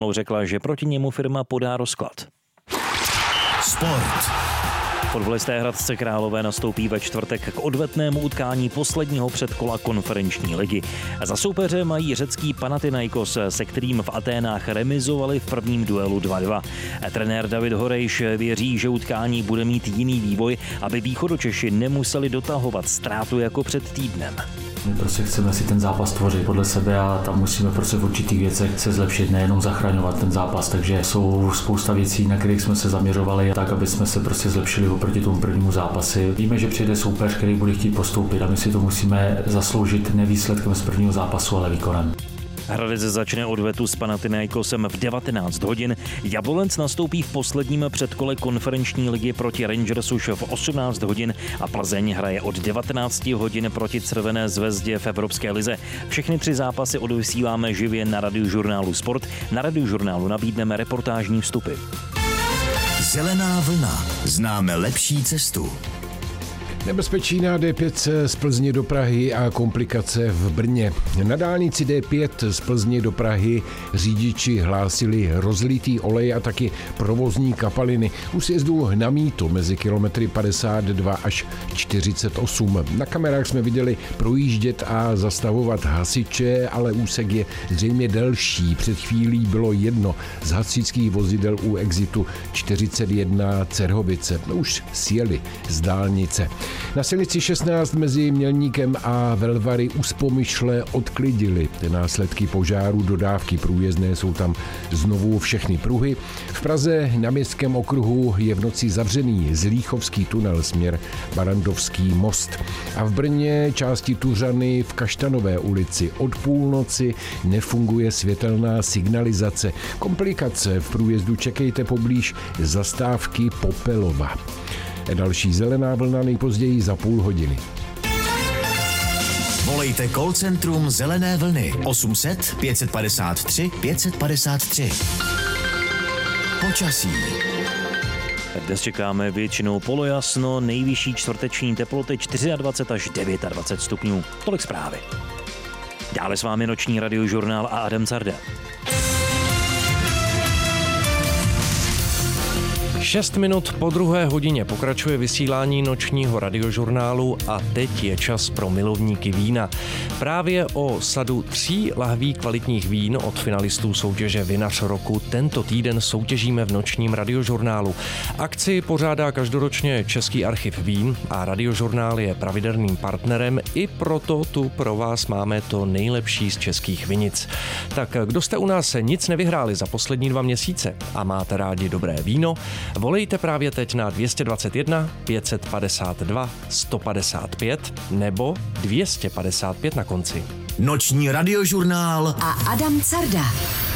řekla, že proti němu firma podá rozklad. Sport. Fotbalisté Hradce Králové nastoupí ve čtvrtek k odvetnému utkání posledního předkola konferenční ligy. Za soupeře mají řecký Panathinaikos, se kterým v Aténách remizovali v prvním duelu 2-2. Trenér David Horejš věří, že utkání bude mít jiný vývoj, aby Východočeši nemuseli dotahovat ztrátu jako před týdnem. My prostě chceme si ten zápas tvořit podle sebe a tam musíme prostě v určitých věcech se zlepšit, nejenom zachraňovat ten zápas, takže jsou spousta věcí, na kterých jsme se zaměřovali tak, aby jsme se prostě zlepšili oproti tomu prvnímu zápasi. Víme, že přijde soupeř, který bude chtít postoupit a my si to musíme zasloužit ne výsledkem z prvního zápasu, ale výkonem. Hradec začne odvetu s Panathinaikosem v 19 hodin. Jablonec nastoupí v posledním předkole konferenční ligy proti Rangers už v 18 hodin a Plzeň hraje od 19 hodin proti Červené zvezdě v Evropské lize. Všechny 3 zápasy odvysíláme živě na Radiožurnálu Sport. Na Radiožurnálu nabídneme reportážní vstupy. Zelená vlna. Známe lepší cestu. Nebezpečí na D5 z Plzně do Prahy a komplikace v Brně. Na dálnici D5 z Plzně do Prahy řidiči hlásili rozlitý olej a taky provozní kapaliny u sjezdu na Mýto mezi kilometry 52 až 48. Na kamerách jsme viděli projíždět a zastavovat hasiče, ale úsek je zřejmě delší. Před chvílí bylo jedno z hasičských vozidel u exitu 41 Cerhovice. Už sjeli z dálnice. Na silnici 16 mezi Mělníkem a Velvary uspomyšle odklidili následky požáru, dodávky průjezdné jsou tam znovu všechny pruhy. V Praze na Městském okruhu je v noci zavřený Zlíchovský tunel směr Barandovský most. A v Brně části Tuřany v Kaštanové ulici od půlnoci nefunguje světelná signalizace. Komplikace v průjezdu čekejte poblíž zastávky Popelova. Další zelená vlna nejpozději za půl hodiny. Volejte call centrum Zelené vlny 800 553 553. Počasí. Dnes čekáme většinou polojasno, nejvyšší čtvrteční teploty 24 až 29 stupňů. Tolik zprávy. Dále s vámi noční Radiožurnál a Adam Carda. 6 minut po 2. hodině pokračuje vysílání nočního Radiožurnálu a teď je čas pro milovníky vína. Právě o sadu 3 lahví kvalitních vín od finalistů soutěže Vinař roku tento týden soutěžíme v nočním Radiožurnálu. Akci pořádá každoročně Český archiv vín a Radiožurnál je pravidelným partnerem, i proto tu pro vás máme to nejlepší z českých vinic. Tak kdo jste u nás nic nevyhráli za poslední 2 měsíce a máte rádi dobré víno, volejte právě teď na 221 552 155 nebo 255 na konci. Noční Radiožurnál a Adam Carda.